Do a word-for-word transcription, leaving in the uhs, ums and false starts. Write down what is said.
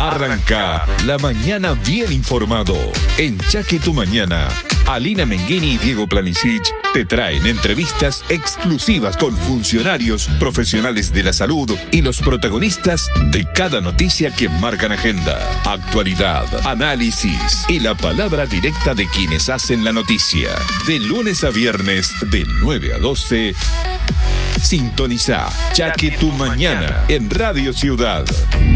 Arranca la mañana bien informado. En Chaque Tu Mañana, Alina Menghini y Diego Planisic te traen entrevistas exclusivas con funcionarios, profesionales de la salud y los protagonistas de cada noticia que marcan agenda, actualidad, análisis y la palabra directa de quienes hacen la noticia. De lunes a viernes, de nueve a doce, sintoniza Chaque Tu Mañana en Radio Ciudad.